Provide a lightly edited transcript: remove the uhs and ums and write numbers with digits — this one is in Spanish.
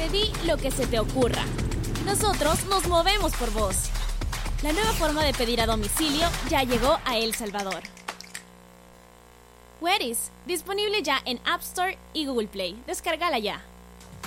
Pedí lo que se te ocurra. Nosotros nos movemos por vos. La nueva forma de pedir a domicilio ya llegó a El Salvador. Whereis, disponible ya en App Store y Google Play. Descárgala ya.